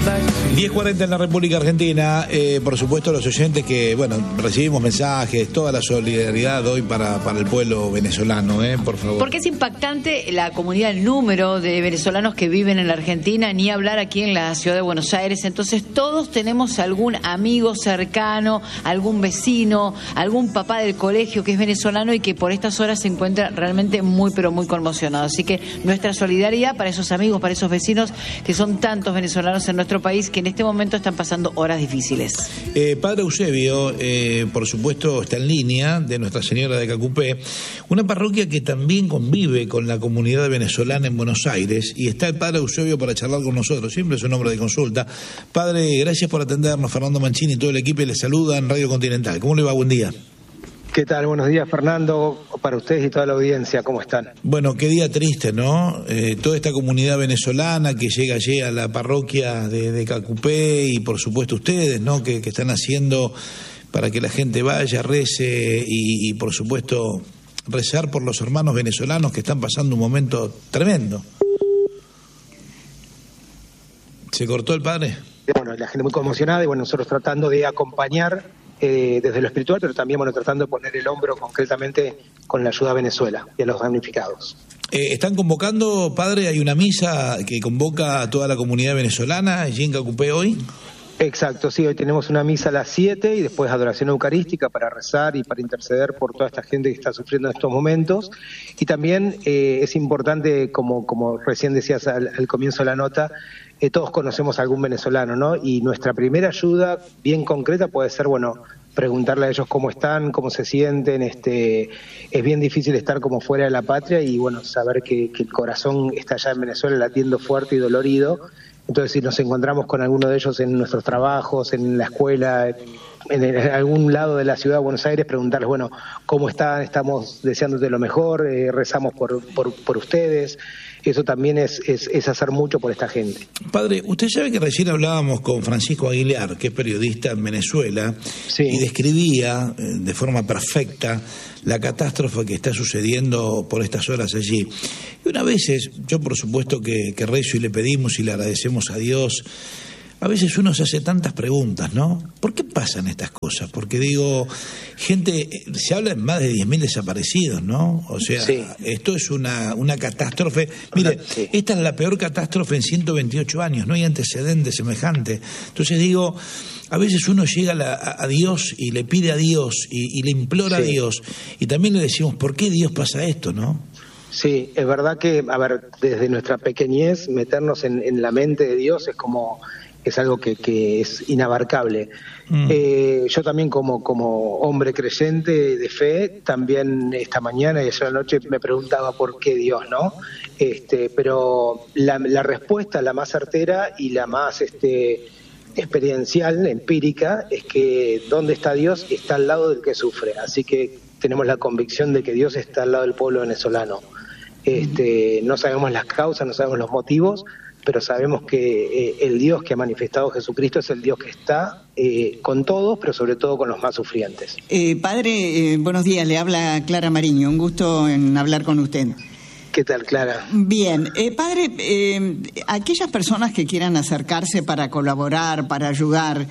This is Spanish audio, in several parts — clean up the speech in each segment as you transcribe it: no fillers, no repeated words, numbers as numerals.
10:40 en la República Argentina. Por supuesto, los oyentes que, bueno, recibimos mensajes, toda la solidaridad hoy para el pueblo venezolano, por favor. Porque es impactante la comunidad, el número de venezolanos que viven en la Argentina, ni hablar aquí en la ciudad de Buenos Aires. Entonces, todos tenemos algún amigo cercano, algún vecino, algún papá del colegio que es venezolano y que por estas horas se encuentra realmente muy, pero muy conmocionado. Así que nuestra solidaridad para esos amigos, para esos vecinos, que son tantos venezolanos en nuestro país que en este momento están pasando horas difíciles. Padre Eusebio, por supuesto, está en línea de Nuestra Señora de Cacupé, una parroquia que también convive con la comunidad venezolana en Buenos Aires, y está el Padre Eusebio para charlar con nosotros, siempre es un hombre de consulta. Padre, gracias por atendernos. Fernando Mancini y todo el equipo le saluda en Radio Continental. ¿Cómo le va? Buen día. ¿Qué tal? Buenos días, Fernando, para ustedes y toda la audiencia. ¿Cómo están? Bueno, qué día triste, ¿no? Toda esta comunidad venezolana que llega allí a la parroquia de Cacupé, y por supuesto ustedes, ¿no? Que están haciendo para que la gente vaya, rece y por supuesto rezar por los hermanos venezolanos que están pasando un momento tremendo. ¿Se cortó el padre? Bueno, la gente muy conmocionada y bueno, nosotros tratando de acompañar desde lo espiritual, pero también bueno, tratando de poner el hombro concretamente con la ayuda a Venezuela y a los damnificados. ¿Están convocando, padre? ¿Hay una misa que convoca a toda la comunidad venezolana allí en Cacupé hoy? Exacto, sí, hoy tenemos una misa a las 7 y después adoración eucarística para rezar y para interceder por toda esta gente que está sufriendo en estos momentos. Y también es importante, como recién decías al comienzo de la nota, todos conocemos a algún venezolano, ¿no? Y nuestra primera ayuda bien concreta puede ser, bueno, preguntarle a ellos cómo están, cómo se sienten. Es bien difícil estar como fuera de la patria y, bueno, saber que el corazón está allá en Venezuela latiendo fuerte y dolorido. Entonces, si nos encontramos con alguno de ellos en nuestros trabajos, en la escuela, en algún lado de la ciudad de Buenos Aires, preguntarles, bueno, ¿cómo están? Estamos deseándote lo mejor, rezamos por ustedes. Eso también es hacer mucho por esta gente. Padre, usted sabe que recién hablábamos con Francisco Aguilar, que es periodista en Venezuela, sí, y describía de forma perfecta la catástrofe que está sucediendo por estas horas allí. Y una vez, yo por supuesto que rezo y le pedimos y le agradecemos a Dios. A veces uno se hace tantas preguntas, ¿no? ¿Por qué pasan estas cosas? Porque digo, se habla de más de 10.000 desaparecidos, ¿no? O sea, sí, esto es una catástrofe. Mire, sí, esta es la peor catástrofe en 128 años, no hay antecedente semejante. Entonces digo, a veces uno llega a Dios y le pide a Dios y le implora sí a Dios, y también le decimos, ¿por qué Dios pasa esto, no? Sí, es verdad que, a ver, desde nuestra pequeñez, meternos en la mente de Dios es algo que es inabarcable. Yo también como hombre creyente de fe, también esta mañana y ayer anoche me preguntaba por qué Dios, ¿no? Pero la respuesta, la más certera y la más experiencial, empírica, es que donde está Dios está al lado del que sufre. Así que tenemos la convicción de que Dios está al lado del pueblo venezolano. No sabemos las causas, no sabemos los motivos, pero sabemos que el Dios que ha manifestado Jesucristo es el Dios que está con todos, pero sobre todo con los más sufrientes. Padre, buenos días, le habla Clara Mariño, un gusto en hablar con usted. ¿Qué tal, Clara? Bien, padre, aquellas personas que quieran acercarse para colaborar, para ayudar,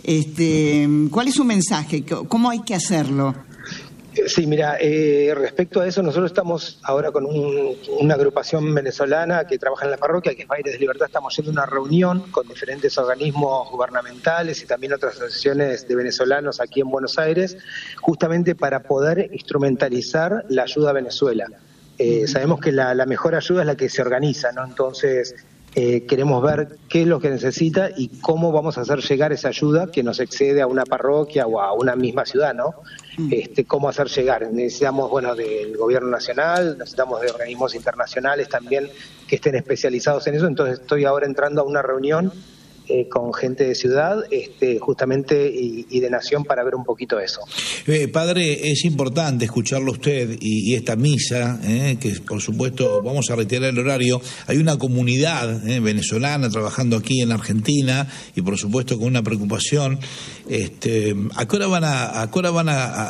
¿cuál es su mensaje? ¿Cómo hay que hacerlo? Sí, mira, respecto a eso, nosotros estamos ahora con una agrupación venezolana que trabaja en la parroquia, que es Aires de Libertad. Estamos haciendo una reunión con diferentes organismos gubernamentales y también otras asociaciones de venezolanos aquí en Buenos Aires, justamente para poder instrumentalizar la ayuda a Venezuela. Sabemos que la mejor ayuda es la que se organiza, ¿no? Entonces, queremos ver qué es lo que necesita y cómo vamos a hacer llegar esa ayuda que nos excede a una parroquia o a una misma ciudad, ¿no? Cómo hacer llegar. Necesitamos, bueno, del gobierno nacional, necesitamos de organismos internacionales también que estén especializados en eso. Entonces estoy ahora entrando a una reunión con gente de ciudad, justamente y de nación, para ver un poquito eso. Padre, es importante escucharlo usted y esta misa, que por supuesto vamos a retirar el horario. Hay una comunidad venezolana trabajando aquí en la Argentina y por supuesto con una preocupación. ¿A qué hora van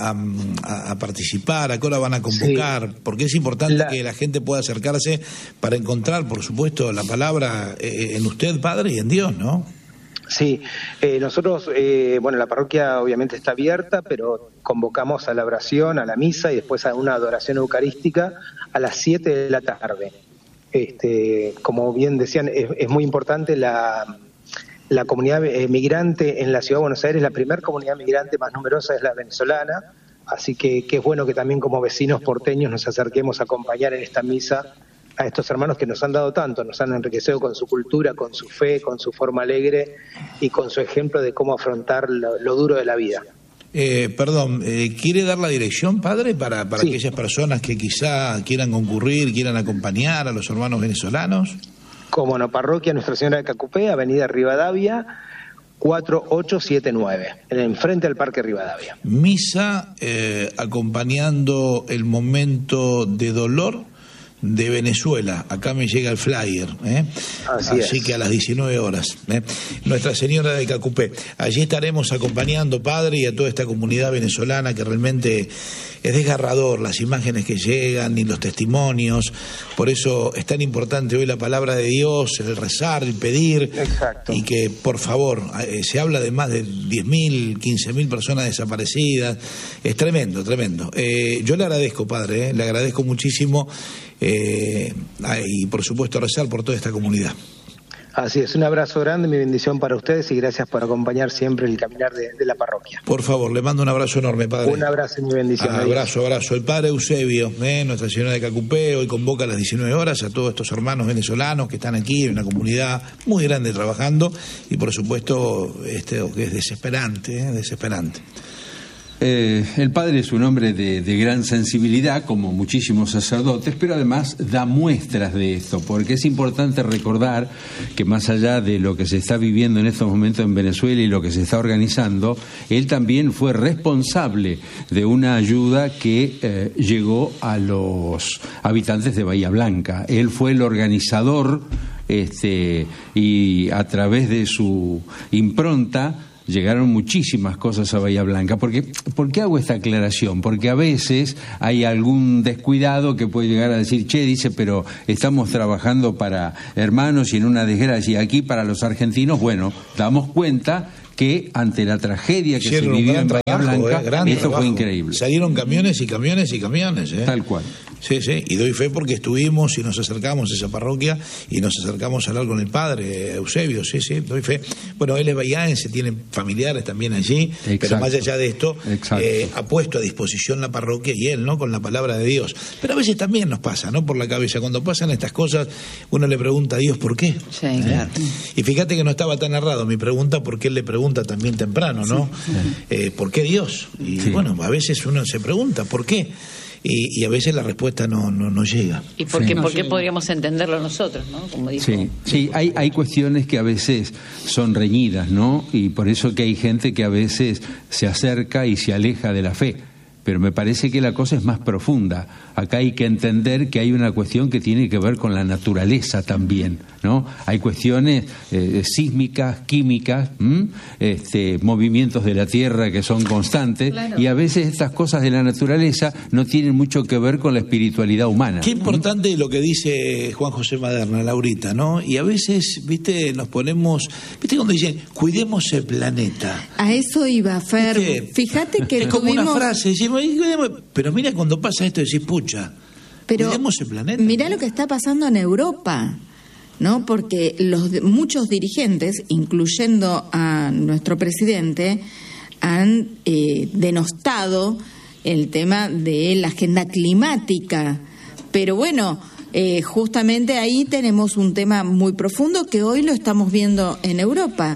a participar? ¿A qué hora van a convocar? Sí. Porque es importante que la gente pueda acercarse para encontrar, por supuesto, la palabra en usted, Padre, y en Dios, ¿no? Sí, nosotros, bueno, la parroquia obviamente está abierta, pero convocamos a la oración, a la misa y después a una adoración eucarística a las 7 de la tarde. Como bien decían, es muy importante la comunidad migrante en la Ciudad de Buenos Aires. La primera comunidad migrante más numerosa es la venezolana, así que es bueno que también como vecinos porteños nos acerquemos a acompañar en esta misa a estos hermanos que nos han dado tanto, nos han enriquecido con su cultura, con su fe, con su forma alegre y con su ejemplo de cómo afrontar lo duro de la vida. ¿Quiere dar la dirección, padre, para Sí. aquellas personas que quizá quieran concurrir, quieran acompañar a los hermanos venezolanos? Como no, parroquia Nuestra Señora de Cacupé, Avenida Rivadavia, 4879, enfrente al Parque Rivadavia. Misa acompañando el momento de dolor de Venezuela. Acá me llega el flyer, así que a las 19 horas. Nuestra Señora de Cacupé. Allí estaremos acompañando, padre, y a toda esta comunidad venezolana que realmente es desgarrador, las imágenes que llegan y los testimonios. Por eso es tan importante hoy la palabra de Dios, el rezar, el pedir. Exacto. Y que, por favor, se habla de más de 10.000, 15.000 personas desaparecidas. Es tremendo, tremendo. Yo le agradezco, padre, le agradezco muchísimo. Y por supuesto rezar por toda esta comunidad. Así es, un abrazo grande, mi bendición para ustedes y gracias por acompañar siempre el caminar de la parroquia. Por favor, le mando un abrazo enorme, padre. Un abrazo y mi bendición. Abrazo. El padre Eusebio, Nuestra Señora de Cacupé, hoy convoca a las 19 horas a todos estos hermanos venezolanos que están aquí en una comunidad muy grande trabajando y por supuesto que es desesperante, desesperante. El padre es un hombre de gran sensibilidad, como muchísimos sacerdotes, pero además da muestras de esto, porque es importante recordar que más allá de lo que se está viviendo en estos momentos en Venezuela y lo que se está organizando, él también fue responsable de una ayuda que llegó a los habitantes de Bahía Blanca. Él fue el organizador y a través de su impronta llegaron muchísimas cosas a Bahía Blanca. ¿Por qué hago esta aclaración? Porque a veces hay algún descuidado que puede llegar a decir, pero estamos trabajando para hermanos y en una desgracia aquí para los argentinos. Bueno, damos cuenta que ante la tragedia que se vivió en Bahía Blanca, esto fue increíble. Salieron camiones y camiones y camiones. Tal cual. Sí, y doy fe porque estuvimos y nos acercamos a esa parroquia y nos acercamos a hablar con el padre Eusebio, sí, doy fe. Bueno, él es bahiense, tiene familiares también allí, exacto, pero más allá de esto, ha puesto a disposición la parroquia y él, ¿no?, con la palabra de Dios. Pero a veces también nos pasa, ¿no?, por la cabeza, cuando pasan estas cosas, uno le pregunta a Dios ¿por qué? Sí, claro. Y fíjate que no estaba tan errado mi pregunta, porque él le pregunta también temprano, ¿no? Sí. ¿Por qué Dios? Y bueno, a veces uno se pregunta ¿por qué? Y a veces la respuesta no llega. ¿Y por qué podríamos entenderlo nosotros, ¿no? Como dijo. Sí, hay cuestiones que a veces son reñidas, ¿no? Y por eso que hay gente que a veces se acerca y se aleja de la fe. Pero me parece que la cosa es más profunda. Acá hay que entender que hay una cuestión que tiene que ver con la naturaleza también, ¿no? Hay cuestiones sísmicas, químicas, movimientos de la tierra que son constantes, claro, y a veces estas cosas de la naturaleza no tienen mucho que ver con la espiritualidad humana. Qué importante lo que dice Juan José Maderna, Laurita, ¿no? Y a veces, nos ponemos, cuando dicen, cuidemos el planeta. A eso iba, Fer. Fíjate que es como una frase, decimos, pero mira, cuando pasa esto decís, pero cuidemos el planeta. Mirá lo que está pasando en Europa, ¿no? Porque muchos dirigentes, incluyendo a nuestro presidente, han denostado el tema de la agenda climática. Pero bueno, justamente ahí tenemos un tema muy profundo que hoy lo estamos viendo en Europa.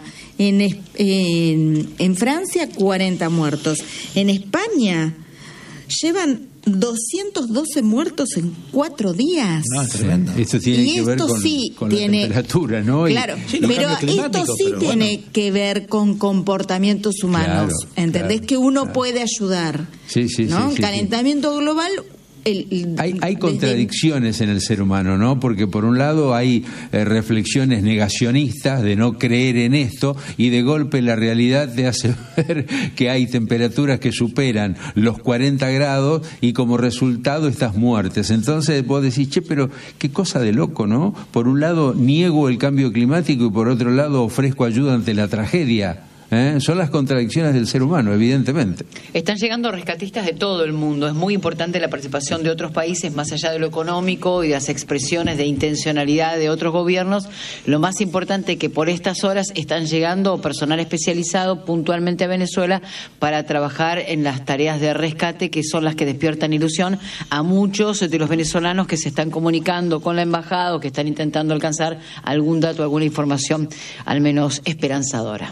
En Francia, 40 muertos. En España llevan 212 muertos en 4 días. No, es tremendo. Esto tiene que ver con la temperatura, ¿no? Claro, pero esto sí tiene que ver con comportamientos humanos. Claro, ¿entendés? Claro, que uno puede ayudar. Sí, ¿no? Calentamiento global, Hay contradicciones en el ser humano, ¿no? Porque por un lado hay reflexiones negacionistas de no creer en esto, y de golpe la realidad te hace ver que hay temperaturas que superan los 40 grados y como resultado estas muertes. Entonces vos decís, pero qué cosa de loco, ¿no? Por un lado niego el cambio climático y por otro lado ofrezco ayuda ante la tragedia. Son las contradicciones del ser humano, evidentemente. Están llegando rescatistas de todo el mundo. Es muy importante la participación de otros países, más allá de lo económico y de las expresiones de intencionalidad de otros gobiernos. Lo más importante es que por estas horas están llegando personal especializado puntualmente a Venezuela para trabajar en las tareas de rescate, que son las que despiertan ilusión a muchos de los venezolanos que se están comunicando con la embajada o que están intentando alcanzar algún dato, alguna información, al menos esperanzadora.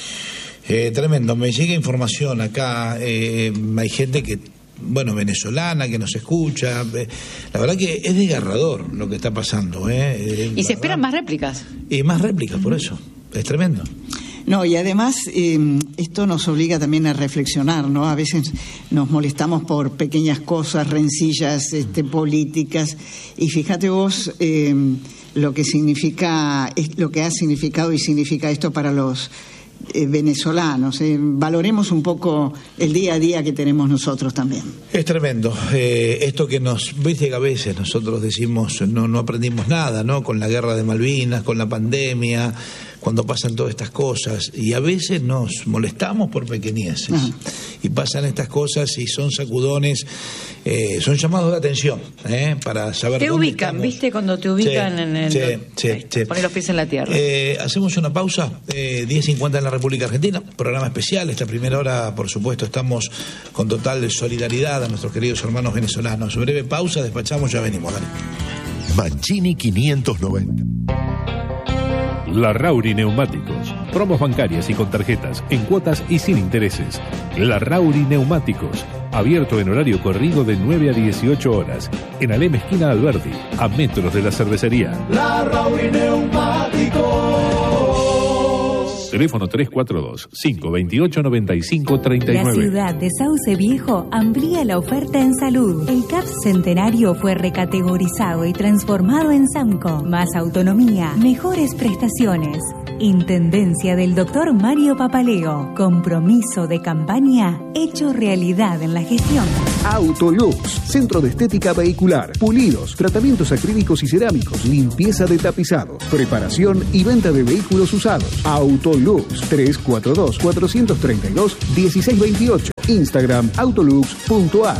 Tremendo, me llega información acá, hay gente que, venezolana que nos escucha, la verdad que es desgarrador lo que está pasando. Y se esperan más réplicas. Y más réplicas, por eso, es tremendo. No, y además esto nos obliga también a reflexionar, ¿no? A veces nos molestamos por pequeñas cosas, rencillas políticas, y fíjate vos lo que significa, lo que ha significado y significa esto para los venezolanos. Valoremos un poco el día a día que tenemos nosotros también. Es tremendo. Esto que viste que a veces nosotros decimos no aprendimos nada, ¿no? Con la guerra de Malvinas, con la pandemia, cuando pasan todas estas cosas, y a veces nos molestamos por pequeñeces. Y pasan estas cosas y son sacudones, son llamados de atención, para saber te dónde ubican, estamos. ¿viste? Cuando te ubican sí. Poner los pies en la tierra. Hacemos una pausa, 10:50 en la República Argentina, programa especial. Esta primera hora, por supuesto, estamos con total solidaridad a nuestros queridos hermanos venezolanos. Breve pausa, despachamos, ya venimos, dale. Mancini 590. Larrauri Neumáticos. Promos bancarias y con tarjetas, en cuotas y sin intereses. Larrauri Neumáticos. Abierto en horario corrido de 9 a 18 horas. En Alem esquina Alberdi, a metros de la cervecería. Larrauri Neumáticos. Teléfono 342-528-9539. La ciudad de Sauce Viejo amplía la oferta en salud. El CAPS Centenario fue recategorizado y transformado en SAMCO. Más autonomía, mejores prestaciones. Intendencia del Dr. Mario Papaleo. Compromiso de campaña hecho realidad en la gestión. Autolux, centro de estética vehicular, pulidos, tratamientos acrílicos y cerámicos, limpieza de tapizados, preparación y venta de vehículos usados. Autolux, 342-432-1628. Instagram, autolux.ar.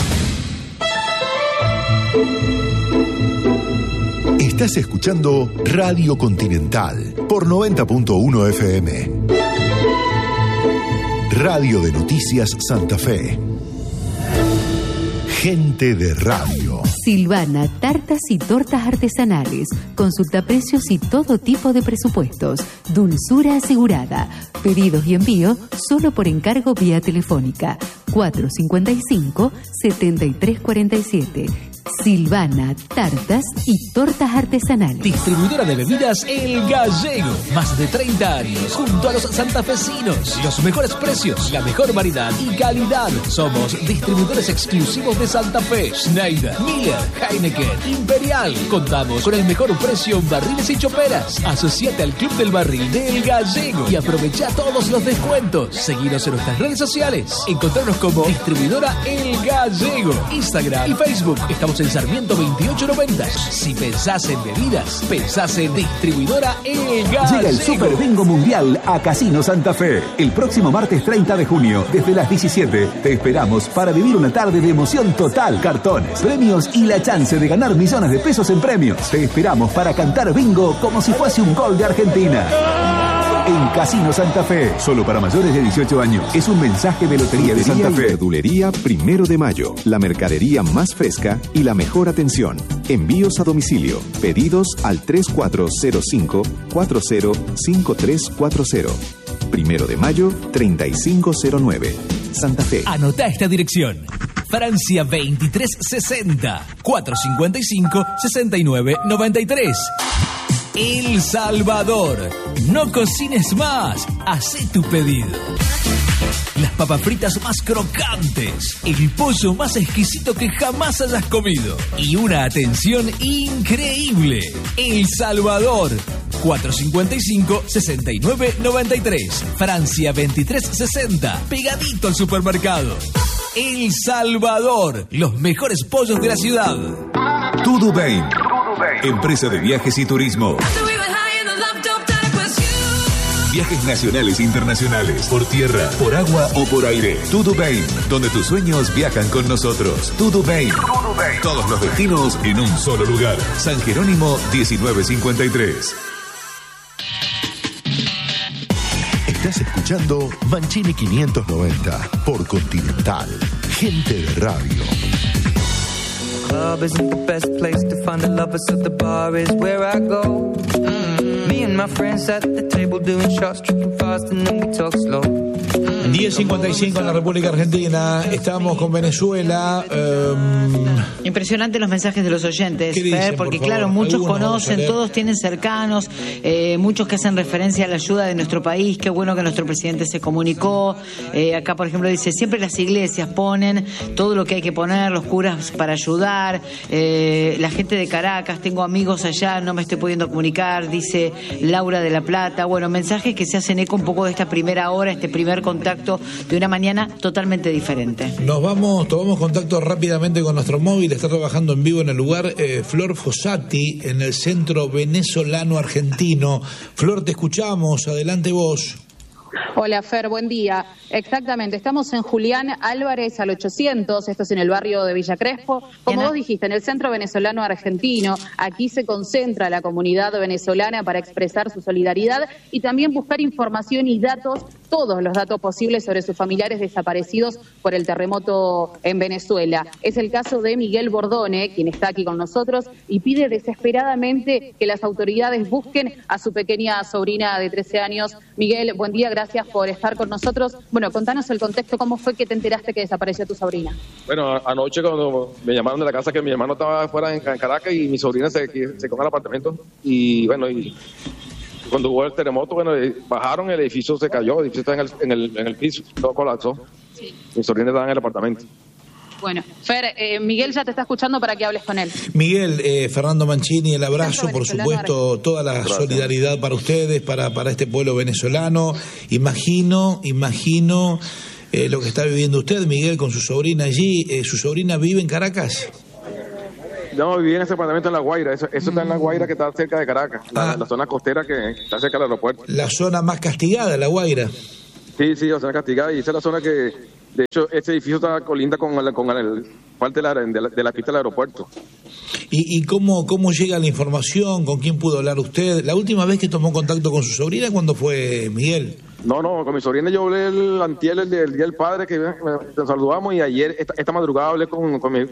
Estás escuchando Radio Continental por 90.1 FM. Radio de Noticias Santa Fe. Gente de radio. Silvana, tartas y tortas artesanales. Consulta precios y todo tipo de presupuestos. Dulzura asegurada. Pedidos y envío solo por encargo vía telefónica. 455-7347. Silvana, tartas y tortas artesanales. Distribuidora de bebidas El Gallego. Más de 30 años junto a los santafesinos. Los mejores precios, la mejor variedad y calidad. Somos distribuidores exclusivos de Santa Fe. Schneider, Miller, Heineken, Imperial. Contamos con el mejor precio en barriles y choperas. Asociate al Club del Barril de El Gallego y aprovecha todos los descuentos. Seguinos en nuestras redes sociales. Encontrarnos como distribuidora El Gallego. Instagram y Facebook. Estamos en Sarmiento 2890. Si pensás en bebidas, pensás en distribuidora El Gallego. Llega el Super Bingo Mundial a Casino Santa Fe. El próximo martes 30 de junio, desde las 17, te esperamos para vivir una tarde de emoción total. Cartones, premios y la chance de ganar millones de pesos en premios. Te esperamos para cantar bingo como si fuese un gol de Argentina. En Casino Santa Fe, solo para mayores de 18 años. Es un mensaje de Lotería de Santa Fe. Verdulería 1 de Mayo. La mercadería más fresca y la mejor atención. Envíos a domicilio. Pedidos al 3405-405340. 1 de Mayo 3509. Santa Fe. Anota esta dirección. Francia 2360 455 6993. El Salvador. No cocines más. Hacé tu pedido. las papas fritas más crocantes, el pollo más exquisito que jamás hayas comido y una atención increíble. El Salvador, 455-6993, Francia 2360, pegadito al supermercado. El Salvador, los mejores pollos de la ciudad. Tudubain, empresa de viajes y turismo. Viajes nacionales e internacionales, por tierra, por agua o por aire. Tudubain, donde tus sueños viajan con nosotros. Tudubain, todos los destinos en un solo lugar. San Jerónimo 1953. Estás escuchando Mancini 590 por Continental. Gente de radio. Club isn't the best place to find the lovers, so the bar is where I go. Me and my friends at the table doing shots, tripping fast and then we talk slow. 10:55 en la República Argentina. Estamos con Venezuela. Impresionante los mensajes de los oyentes, Fer, porque claro, muchos conocen, todos tienen cercanos, muchos que hacen referencia a la ayuda de nuestro país. Qué bueno que nuestro presidente se comunicó. Acá, por ejemplo, dice, siempre las iglesias ponen todo lo que hay que poner, los curas para ayudar, la gente de Caracas, tengo amigos allá, no me estoy pudiendo comunicar, dice Laura de La Plata. Bueno, mensajes que se hacen eco un poco de esta primera hora, este primer contacto de una mañana totalmente diferente. Tomamos contacto rápidamente con nuestro móvil. Está trabajando en vivo en el lugar Flor Fossati, en el Centro Venezolano Argentino. Flor, te escuchamos, adelante vos. Hola Fer, buen día. Exactamente, estamos en Julián Álvarez al 800, esto es en el barrio de Villa Crespo. Como vos dijiste, en el Centro Venezolano Argentino, aquí se concentra la comunidad venezolana para expresar su solidaridad y también buscar información y datos, todos los datos posibles sobre sus familiares desaparecidos por el terremoto en Venezuela. Es el caso de Miguel Bordone, quien está aquí con nosotros y pide desesperadamente que las autoridades busquen a su pequeña sobrina de 13 años. Miguel, buen día, gracias por estar con nosotros. Bueno, contanos el contexto, ¿cómo fue que te enteraste que desapareció tu sobrina? Bueno, anoche cuando me llamaron de la casa que mi hermano estaba afuera en Caracas y mi sobrina se quedó al apartamento y bueno, y cuando hubo el terremoto, bueno, bajaron, el edificio se cayó, el edificio está en el piso, todo colapsó. Sí. Mi sobrina estaba en el apartamento. Bueno, Fer, Miguel ya te está escuchando para que hables con él. Miguel, Fernando Mancini, el abrazo, por supuesto, toda la solidaridad para ustedes, para este pueblo venezolano. Imagino lo que está viviendo usted, Miguel, con su sobrina allí. ¿Su sobrina vive en Caracas? No, viví en ese apartamento en La Guaira, eso está en La Guaira, que está cerca de Caracas, la zona costera que está cerca del aeropuerto. La zona más castigada, La Guaira. Sí, la zona castigada, y esa es la zona que, de hecho, este edificio está colinda con el parte de la pista del aeropuerto. ¿Y cómo llega la información? ¿Con quién pudo hablar usted? La última vez que tomó contacto con su sobrina, ¿cuándo fue, Miguel? No, con mi sobrina yo hablé el día del padre, que nos saludamos, y ayer, esta madrugada hablé con